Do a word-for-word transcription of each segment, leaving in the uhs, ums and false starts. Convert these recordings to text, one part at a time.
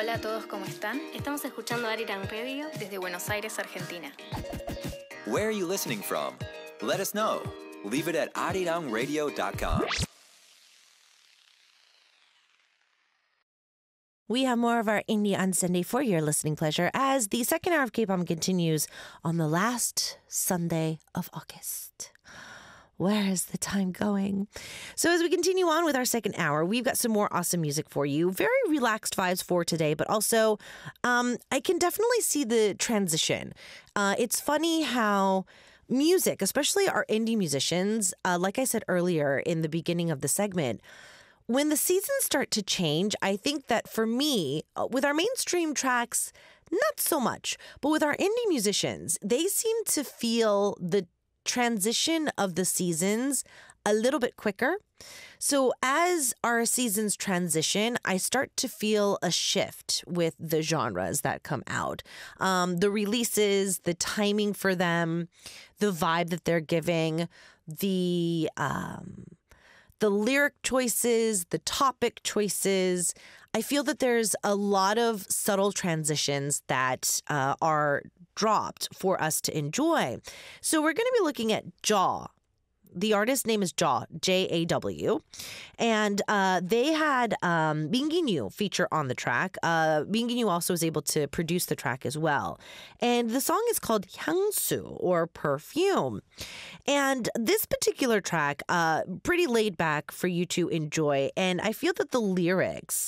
Hola a todos, ¿cómo están? Estamos escuchando Arirang Radio desde Buenos Aires, Argentina. Where are you listening from? Let us know. Leave it at arirang radio dot com. We have more of our Indie on Sunday for your listening pleasure as the second hour of K-pop continues on the last Sunday of August. Where is the time going? So as we continue on with our second hour, we've got some more awesome music for you. Very relaxed vibes for today, but also um, I can definitely see the transition. Uh, it's funny how music, especially our indie musicians, uh, like I said earlier in the beginning of the segment, when the seasons start to change, I think that for me, uh, with our mainstream tracks, not so much, but with our indie musicians, they seem to feel the transition of the seasons a little bit quicker. So as our seasons transition, I start to feel a shift with the genres that come out. Um, the releases, the timing for them, the vibe that they're giving, the um, the lyric choices, the topic choices. I feel that there's a lot of subtle transitions that uh, are dropped for us to enjoy. So we're going to be looking at Jaw. The artist name is Jaw, J A W. And uh, they had um, Minginyu feature on the track. Uh, Minginyu also was able to produce the track as well. And the song is called Hyangsu, or Perfume. And this particular track, uh, pretty laid back for you to enjoy. And I feel that the lyrics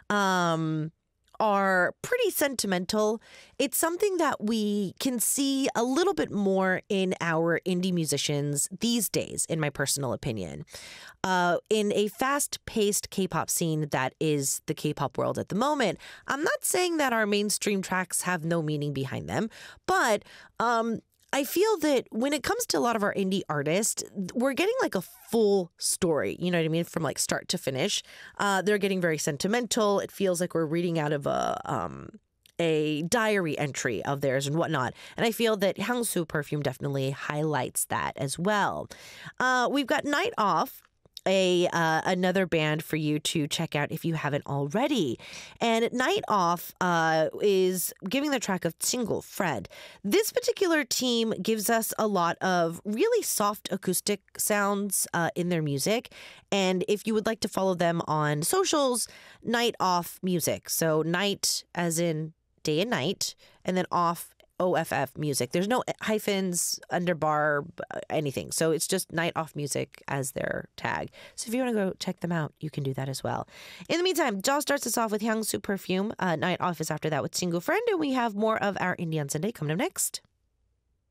um, are pretty sentimental. It's something that we can see a little bit more in our indie musicians these days, in my personal opinion. Uh, in a fast-paced K-pop scene that is the K-pop world at the moment, I'm not saying that our mainstream tracks have no meaning behind them, but um, I feel that when it comes to a lot of our indie artists, we're getting like a full story, you know what I mean, from like start to finish. Uh, they're getting very sentimental. It feels like we're reading out of a um, a diary entry of theirs and whatnot. And I feel that Hyangsu Perfume definitely highlights that as well. Uh, we've got Night Off, a uh, another band for you to check out if you haven't already. And Night Off uh, is giving the track of Single Fred. This particular team gives us a lot of really soft acoustic sounds uh, in their music. And if you would like to follow them on socials, Night Off Music. So night as in day and night, and then off O F F music. There's no hyphens, underbar, anything. So it's just Night Off Music as their tag. So if you want to go check them out, you can do that as well. In the meantime, Jaw starts us off with Hyangsu Perfume. Uh, Night Off is after that with Single Friend. And we have more of our Indie on Sunday coming up next.